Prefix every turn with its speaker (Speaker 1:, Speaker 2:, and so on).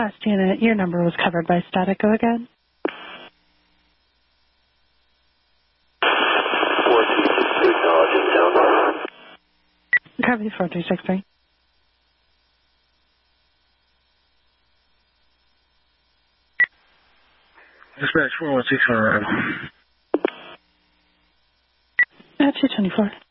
Speaker 1: Last unit, your number was covered by static. Go again.
Speaker 2: 4263, acknowledging down.
Speaker 1: Copy 4263.
Speaker 3: Dispatch 4164.
Speaker 1: 224.